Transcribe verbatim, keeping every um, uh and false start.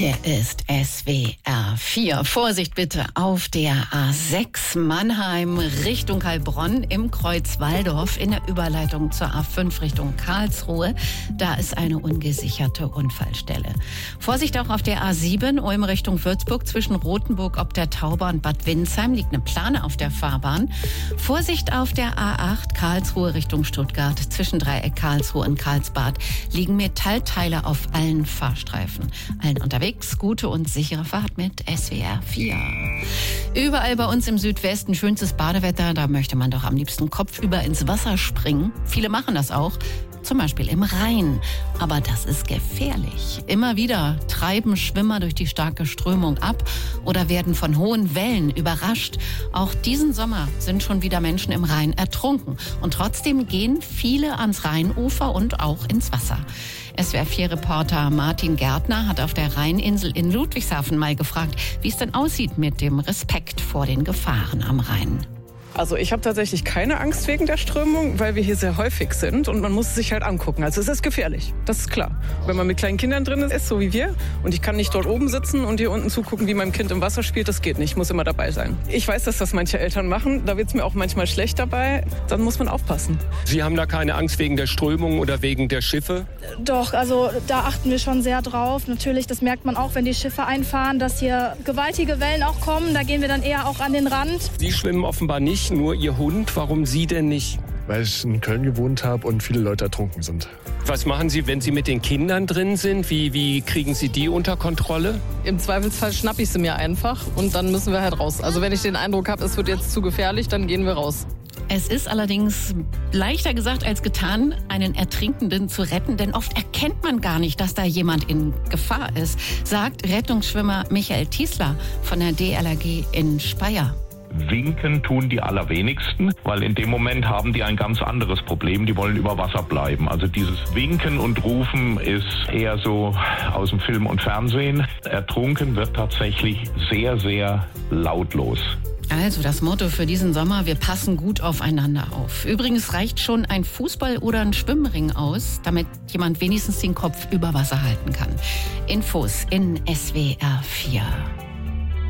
Hier ist S W R vier. Vorsicht bitte auf der A sechs Mannheim Richtung Heilbronn im Kreuz Walldorf in der Überleitung zur A fünf Richtung Karlsruhe. Da ist eine ungesicherte Unfallstelle. Vorsicht auch auf der A sieben Ulm Richtung Würzburg zwischen Rothenburg ob der Tauber und Bad Windsheim liegt eine Plane auf der Fahrbahn. Vorsicht auf der A acht Karlsruhe Richtung Stuttgart zwischen Dreieck Karlsruhe und Karlsbad liegen Metallteile auf allen Fahrstreifen. Allen unterwegs gute und sichere Fahrt mit S W R vier. Überall bei uns im Südwesten schönstes Badewetter. Da möchte man doch am liebsten kopfüber ins Wasser springen. Viele machen das auch. Zum Beispiel im Rhein. Aber das ist gefährlich. Immer wieder treiben Schwimmer durch die starke Strömung ab oder werden von hohen Wellen überrascht. Auch diesen Sommer sind schon wieder Menschen im Rhein ertrunken. Und trotzdem gehen viele ans Rheinufer und auch ins Wasser. S W R vier Reporter Martin Gärtner hat auf der Rheininsel in Ludwigshafen mal gefragt, wie es denn aussieht mit dem Respekt vor den Gefahren am Rhein. Also ich habe tatsächlich keine Angst wegen der Strömung, weil wir hier sehr häufig sind und man muss es sich halt angucken. Also es ist gefährlich, das ist klar. Wenn man mit kleinen Kindern drin ist, so wie wir, und ich kann nicht dort oben sitzen und hier unten zugucken, wie mein Kind im Wasser spielt, das geht nicht, ich muss immer dabei sein. Ich weiß, dass das manche Eltern machen, da wird es mir auch manchmal schlecht dabei, dann muss man aufpassen. Sie haben da keine Angst wegen der Strömung oder wegen der Schiffe? Doch, also da achten wir schon sehr drauf. Natürlich, das merkt man auch, wenn die Schiffe einfahren, dass hier gewaltige Wellen auch kommen, da gehen wir dann eher auch an den Rand. Sie schwimmen offenbar nicht. Nur Ihr Hund, warum Sie denn nicht? Weil ich in Köln gewohnt habe und viele Leute ertrunken sind. Was machen Sie, wenn Sie mit den Kindern drin sind? Wie, wie kriegen Sie die unter Kontrolle? Im Zweifelsfall schnappe ich sie mir einfach und dann müssen wir halt raus. Also wenn ich den Eindruck habe, es wird jetzt zu gefährlich, dann gehen wir raus. Es ist allerdings leichter gesagt als getan, einen Ertrinkenden zu retten, denn oft erkennt man gar nicht, dass da jemand in Gefahr ist, sagt Rettungsschwimmer Michael Tiesler von der D L R G in Speyer. Winken tun die allerwenigsten, weil in dem Moment haben die ein ganz anderes Problem. Die wollen über Wasser bleiben. Also dieses Winken und Rufen ist eher so aus dem Film und Fernsehen. Ertrunken wird tatsächlich sehr, sehr lautlos. Also das Motto für diesen Sommer, wir passen gut aufeinander auf. Übrigens reicht schon ein Fußball oder ein Schwimmring aus, damit jemand wenigstens den Kopf über Wasser halten kann. Infos in S W R vier.